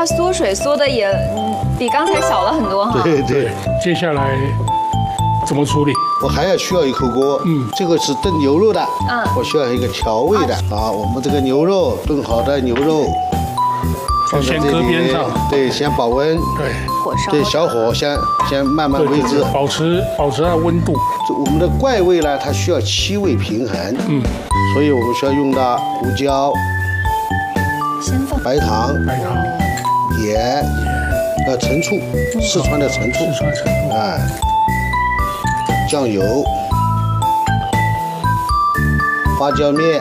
它缩水缩的也比刚才小了很多哈。 对对。 接下来怎么处理？ 我还需要一口锅，这个是炖牛肉的，我需要一个调味的啊。我们这个牛肉炖好的牛肉， 先搁边上， 对，先保温， 对， 火烧， 对，小火先慢慢煨制， 保持它温度。 我们的怪味呢，它需要气味平衡，所以我们需要用到胡椒、 先放白糖、盐，陈醋，四川的陈醋，哎，酱油、花椒面，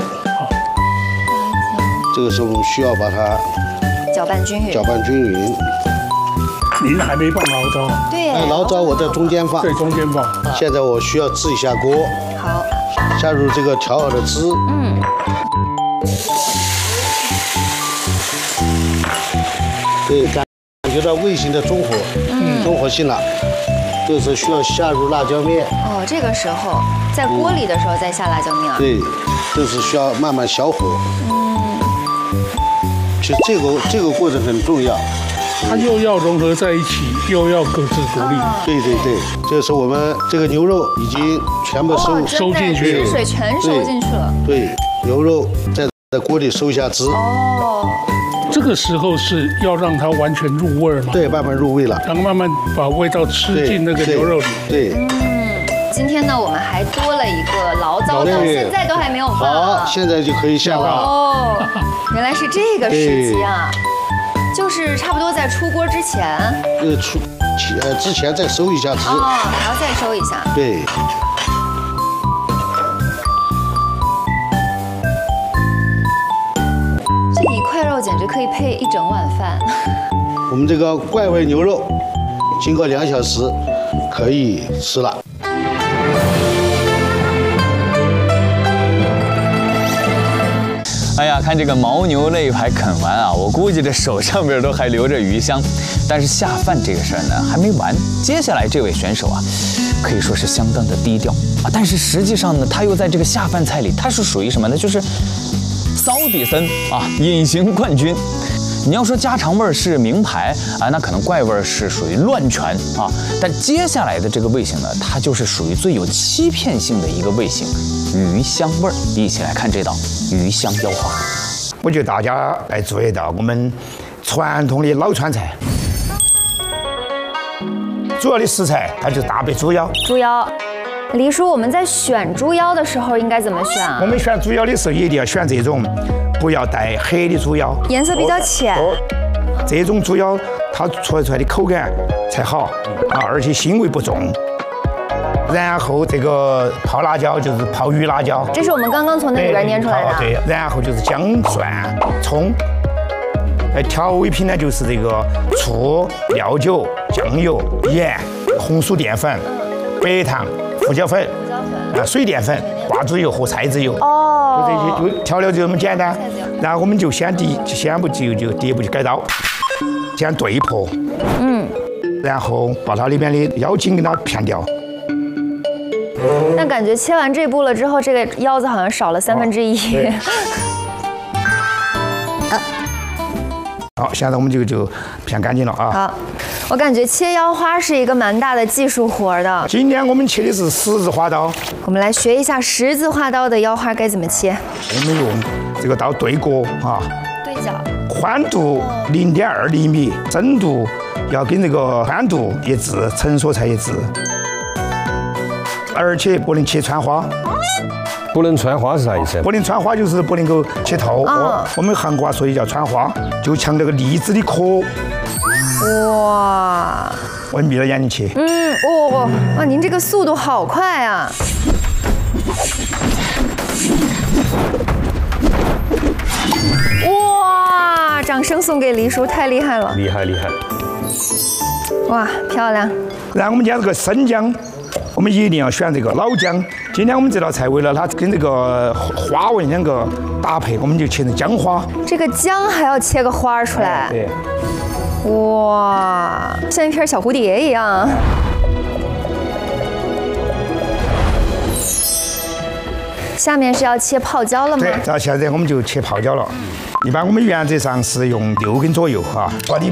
这个时候我们需要把它搅拌均匀。 您还没放醪糟？ 对， 醪糟我在中间放。 对，中间放。 现在我需要制一下锅。 好。 下入这个调好的汁。对，感觉到味型的中和性了。这时候需要下入辣椒面。 哦，这个时候在锅里的时候再下辣椒面。 对，这是需要慢慢小火。其实这个过程很重要。 它又要融合在一起，又要各自独立。 对对对，这是我们这个牛肉已经全部收进去， 汁水全收进去了。 对，牛肉在锅里收一下汁。 哦。 这个时候是要让它完全入味吗？ 对，慢慢入味了， 然后慢慢把味道吃进那个牛肉里。 对。 今天呢，我们还多了一个醪糟，到现在都还没有放。 好，现在就可以下了。 哦，原来是这个时机啊。就是差不多在出锅之前， 之前再收一下汁， 还要再收一下。 对。 这一块肉简直可以配一整碗饭。 我们这个怪味牛肉，经过2小时，可以吃了。 哎呀，看这个牦牛肋排啃完啊，我估计这手上边都还留着鱼香。但是下饭这个事儿呢还没完，接下来这位选手啊，可以说是相当的低调啊，但是实际上呢，他又在这个下饭菜里，他是属于什么呢？就是骚底森啊，隐形冠军。你要说家常味是名牌啊，那可能怪味是属于乱拳啊。但接下来的这个味型呢，它就是属于最有欺骗性的一个味型，鱼香味儿。一起来看这道鱼香腰花。 我觉得大家来做一道我们传统的老川菜，主要的食材它就是大白猪腰。 猪腰，黎叔，我们在选猪腰的时候应该怎么选啊？ 我们选猪腰的时候一定要选这种不要带黑的猪腰， 颜色比较浅。 这种猪腰它出来的口感才好啊，而且腥味不重。然后这个泡辣椒就是泡鱼辣椒， 这是我们刚刚从那里边捏出来的。 对，然后就是姜、蒜、葱。调味品呢就是这个醋、料酒、酱油、盐、红薯淀粉、白糖、胡椒粉、水淀粉、花猪油和菜籽油。就这些，就调料就这么简单。然后我们就第一步就改刀，先对破，然后把它里面的腰筋给它片掉。 但感觉切完这步了之后，这个腰子好像少了1/3。 好，现在我们就片干净了啊。 好，我感觉切腰花是一个蛮大的技术活的。 今天我们切的是十字花刀， 我们来学一下十字花刀的腰花该怎么切。 我们用这个刀对角啊， 对角， 宽度0.2厘米，深度要跟这个宽度一致，成熟才一致。而且不能切穿花。 不能穿花是啥意思？ 不能穿花就是不能够切透。我们韩国所以叫穿花，就像那个荔枝的壳。 哇！ 我闭着眼睛切。 哇，您这个速度好快啊！哇！掌声送给黎叔，太厉害了！ 厉害！ 哇，漂亮！ 然后我们将这个生姜。我们一定要选这个老姜。今天我们这道菜为了它跟这个花纹两个搭配，我们就切成姜花。 这个姜还要切个花出来。 对。 哇，像一片小蝴蝶一样。下面是要切泡椒了吗？ 对，然后现在我们就切泡椒了。一般我们原则上是用6根左右哈，把里